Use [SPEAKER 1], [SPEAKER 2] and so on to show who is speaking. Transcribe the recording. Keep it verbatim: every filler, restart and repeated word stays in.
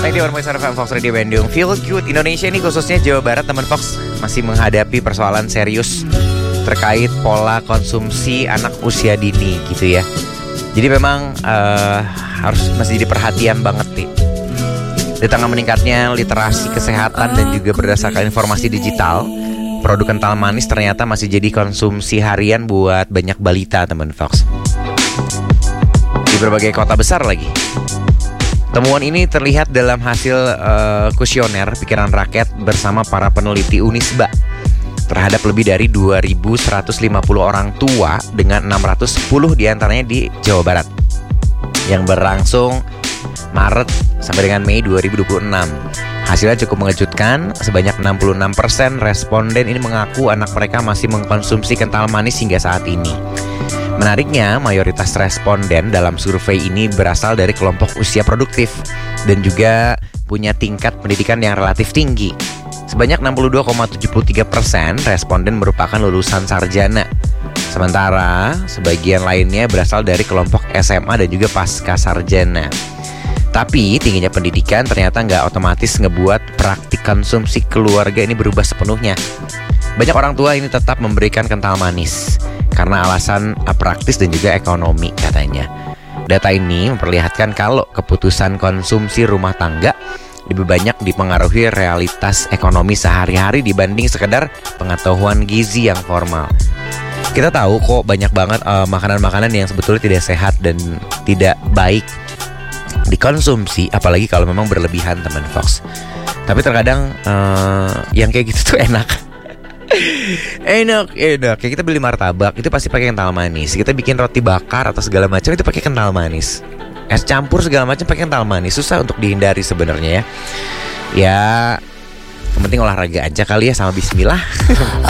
[SPEAKER 1] lagi di Warmo F M Fox Radio Bandung. Feel good Indonesia ini khususnya Jawa Barat teman Fox masih menghadapi persoalan serius terkait pola konsumsi anak usia dini gitu ya. Jadi memang uh, harus masih jadi perhatian banget nih. Di tengah meningkatnya literasi kesehatan dan juga berdasarkan informasi digital, produk kental manis ternyata masih jadi konsumsi harian buat banyak balita teman Fox. Di berbagai kota besar lagi. Temuan ini terlihat dalam hasil uh, kuesioner pikiran rakyat bersama para peneliti Unisba terhadap lebih dari dua ribu seratus lima puluh orang tua dengan enam ratus sepuluh diantaranya di Jawa Barat yang berlangsung Maret sampai dengan Mei dua ribu dua puluh enam. Hasilnya cukup mengejutkan, sebanyak enam puluh enam persen responden ini mengaku anak mereka masih mengkonsumsi kental manis hingga saat ini. Menariknya, mayoritas responden dalam survei ini berasal dari kelompok usia produktif dan juga punya tingkat pendidikan yang relatif tinggi. Sebanyak enam puluh dua koma tujuh tiga persen responden merupakan lulusan sarjana. Sementara sebagian lainnya berasal dari kelompok S M A dan juga pasca sarjana. Tapi tingginya pendidikan ternyata nggak otomatis ngebuat praktik konsumsi keluarga ini berubah sepenuhnya. Banyak orang tua ini tetap memberikan kental manis karena alasan praktis dan juga ekonomi katanya. Data ini memperlihatkan kalau keputusan konsumsi rumah tangga lebih banyak dipengaruhi realitas ekonomi sehari-hari dibanding sekedar pengetahuan gizi yang formal. Kita tahu kok banyak banget uh, makanan-makanan yang sebetulnya tidak sehat dan tidak baik dikonsumsi, apalagi kalau memang berlebihan teman Fox. Tapi terkadang uh, yang kayak gitu tuh enak. Enak, enak. Kayak kita beli martabak itu pasti pakai kental manis. Kita bikin roti bakar atau segala macam itu pakai kental manis. Es campur segala macam pakai kental manis. Susah untuk dihindari sebenarnya ya. Ya, yang penting olahraga aja kali ya sama bismillah.